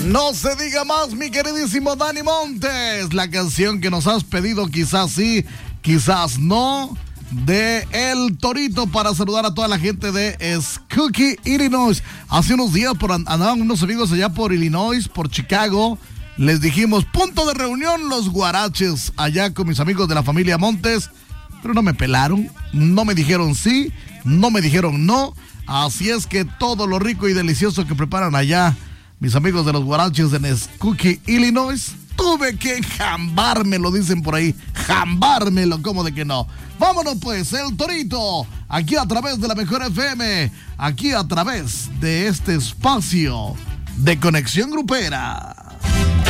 No se diga más, mi queridísimo Dani Montes. La canción que nos has pedido, quizás sí, quizás no, de El Torito, para saludar a toda la gente de Skokie, Illinois. Hace unos días andaban unos amigos allá por Illinois, por Chicago. Les dijimos, punto de reunión, los Guaraches, allá con mis amigos de la familia Montes. Pero no me pelaron, no me dijeron sí, no me dijeron no. Así es que todo lo rico y delicioso que preparan allá mis amigos de los Guaraches en Skokie, Illinois, tuve que jambármelo, dicen por ahí, jambármelo, ¿cómo de que no? Vámonos pues, El Torito, aquí a través de la Mejor FM, aquí a través de este espacio de Conexión Grupera.